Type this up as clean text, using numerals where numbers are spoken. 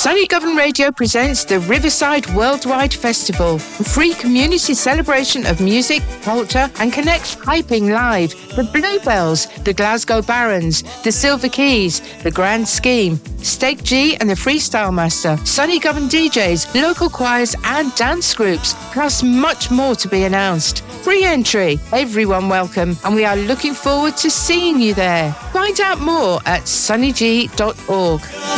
Sunny Govan Radio presents the Riverside Worldwide Festival, a free community celebration of music, culture and connect hyping live the Bluebells, the Glasgow Barons, the Silver Keys, the Grand Scheme, Steak G and the Freestyle Master, Sunny Govan DJs, local choirs and dance groups, plus much more to be announced. Free entry, everyone welcome, and we are looking forward to seeing you there. Find out more at sunnyg.org.